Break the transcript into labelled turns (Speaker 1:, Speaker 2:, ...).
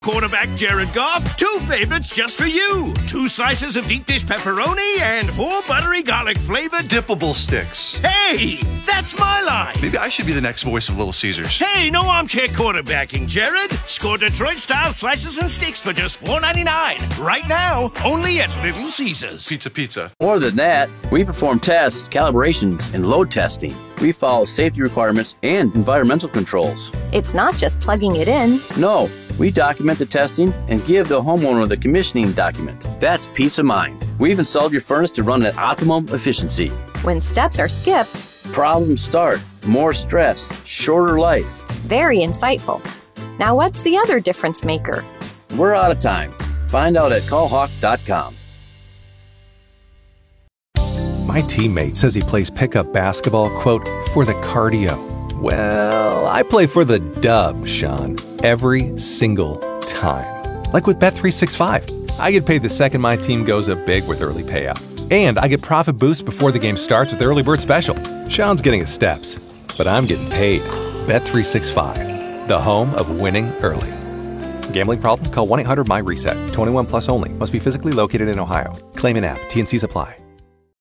Speaker 1: Quarterback Jared Goff, 2 favorites just for you. 2 slices of deep dish pepperoni and 4 buttery garlic flavored
Speaker 2: dippable sticks.
Speaker 1: Hey, that's my line.
Speaker 2: Maybe I should be the next voice of Little Caesars.
Speaker 1: Hey, no armchair quarterbacking, Jared. Score Detroit-style slices and sticks for just $4.99. Right now, only at Little Caesars.
Speaker 2: Pizza.
Speaker 3: More than that, we perform tests, calibrations, and load testing. We follow safety requirements and environmental controls.
Speaker 4: It's not just plugging it in.
Speaker 3: No, we document the testing and give the homeowner the commissioning document. That's peace of mind. We've installed your furnace to run at optimum efficiency.
Speaker 4: When steps are skipped,
Speaker 3: problems start. More stress, shorter life.
Speaker 4: Very insightful. Now what's the other difference maker?
Speaker 3: We're out of time. Find out at callhawk.com.
Speaker 5: My teammate says he plays pickup basketball, quote, for the cardio. Well, I play for the dub, Sean, every single time. Like with Bet365. I get paid the second my team goes up big with early payout. And I get profit boost before the game starts with Early Bird Special. Sean's getting his steps, but I'm getting paid. Bet365, the home of winning early. Gambling problem? Call 1-800-MY-RESET. 21 plus only. Must be physically located in Ohio. Claim in app. T&Cs apply.